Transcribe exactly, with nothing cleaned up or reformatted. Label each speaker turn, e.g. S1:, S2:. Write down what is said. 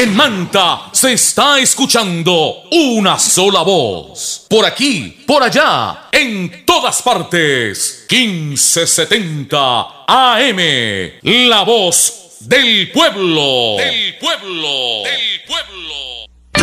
S1: En Manta se está escuchando una sola voz. Por aquí, por allá, en todas partes. quince setenta A M. La voz del pueblo. Del pueblo. Del